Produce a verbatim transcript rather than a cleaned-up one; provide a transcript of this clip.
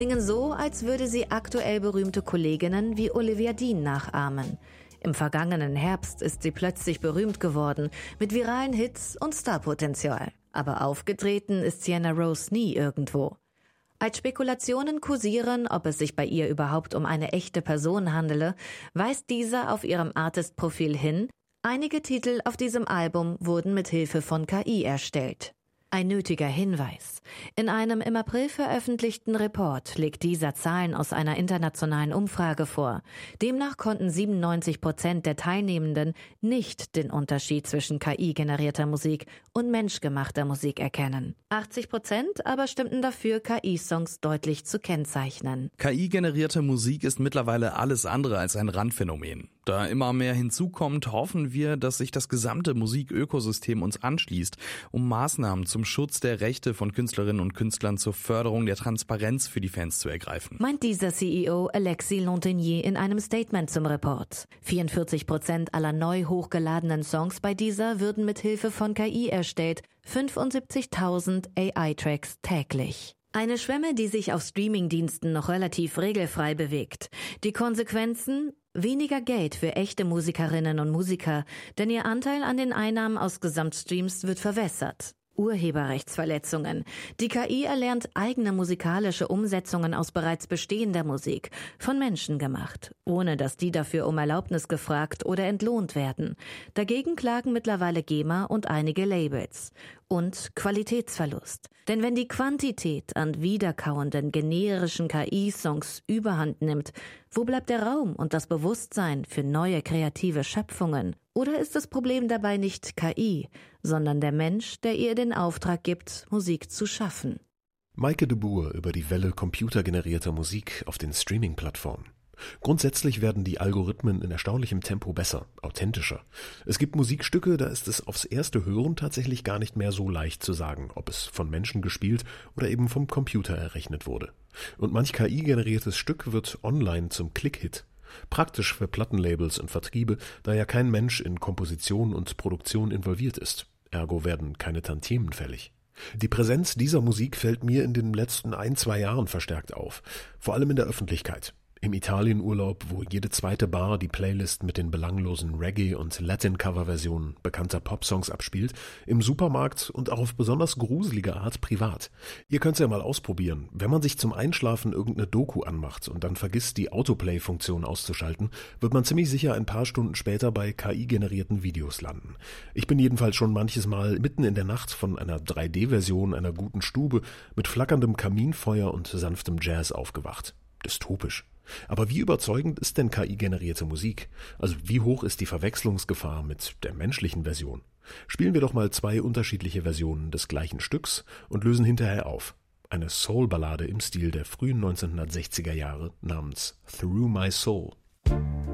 Singen so, als würde sie aktuell berühmte Kolleginnen wie Olivia Dean nachahmen. Im vergangenen Herbst ist sie plötzlich berühmt geworden, mit viralen Hits und Starpotenzial. Aber aufgetreten ist Sienna Rose nie irgendwo. Als Spekulationen kursieren, ob es sich bei ihr überhaupt um eine echte Person handele, weist dieser auf ihrem Artist-Profil hin, einige Titel auf diesem Album wurden mit Hilfe von K I erstellt. Ein nötiger Hinweis. In einem im April veröffentlichten Report legt dieser Zahlen aus einer internationalen Umfrage vor. Demnach konnten siebenundneunzig Prozent der Teilnehmenden nicht den Unterschied zwischen K I-generierter Musik und menschgemachter Musik erkennen. achtzig Prozent aber stimmten dafür, K I-Songs deutlich zu kennzeichnen. K I-generierte Musik ist mittlerweile alles andere als ein Randphänomen. Da immer mehr hinzukommt, hoffen wir, dass sich das gesamte Musikökosystem uns anschließt, um Maßnahmen zum Schutz der Rechte von Künstlerinnen und Künstlern zur Förderung der Transparenz für die Fans zu ergreifen. Meint dieser C E O Alexis Lantenier in einem Statement zum Report. vierundvierzig Prozent aller neu hochgeladenen Songs bei dieser würden mit Hilfe von K I erstellt, fünfundsiebzigtausend A I-Tracks täglich. Eine Schwemme, die sich auf Streamingdiensten noch relativ regelfrei bewegt. Die Konsequenzen? Weniger Geld für echte Musikerinnen und Musiker, denn ihr Anteil an den Einnahmen aus Gesamtstreams wird verwässert. Urheberrechtsverletzungen. Die K I erlernt eigene musikalische Umsetzungen aus bereits bestehender Musik, von Menschen gemacht, ohne dass die dafür um Erlaubnis gefragt oder entlohnt werden. Dagegen klagen mittlerweile GEMA und einige Labels. Und Qualitätsverlust. Denn wenn die Quantität an wiederkauenden, generischen K I-Songs überhand nimmt, wo bleibt der Raum und das Bewusstsein für neue kreative Schöpfungen? Oder ist das Problem dabei nicht K I, sondern der Mensch, der ihr den Auftrag gibt, Musik zu schaffen? Meike de Boer über die Welle computergenerierter Musik auf den Streaming-Plattformen. Grundsätzlich werden die Algorithmen in erstaunlichem Tempo besser, authentischer. Es gibt Musikstücke, da ist es aufs erste Hören tatsächlich gar nicht mehr so leicht zu sagen, ob es von Menschen gespielt oder eben vom Computer errechnet wurde. Und manch K I-generiertes Stück wird online zum Klick-Hit. Praktisch für Plattenlabels und Vertriebe, da ja kein Mensch in Komposition und Produktion involviert ist. Ergo werden keine Tantiemen fällig. Die Präsenz dieser Musik fällt mir in den letzten ein, zwei Jahren verstärkt auf. Vor allem in der Öffentlichkeit. Im Italienurlaub, wo jede zweite Bar die Playlist mit den belanglosen Reggae- und Latin-Cover-Versionen bekannter Popsongs abspielt, im Supermarkt und auch auf besonders gruselige Art privat. Ihr könnt's ja mal ausprobieren. Wenn man sich zum Einschlafen irgendeine Doku anmacht und dann vergisst, die Autoplay-Funktion auszuschalten, wird man ziemlich sicher ein paar Stunden später bei K I-generierten Videos landen. Ich bin jedenfalls schon manches Mal mitten in der Nacht von einer drei D Version einer guten Stube mit flackerndem Kaminfeuer und sanftem Jazz aufgewacht. Dystopisch. Aber wie überzeugend ist denn K I-generierte Musik? Also wie hoch ist die Verwechslungsgefahr mit der menschlichen Version? Spielen wir doch mal zwei unterschiedliche Versionen des gleichen Stücks und lösen hinterher auf. Eine Soul-Ballade im Stil der frühen neunzehnhundertsechziger Jahre namens Through My Soul.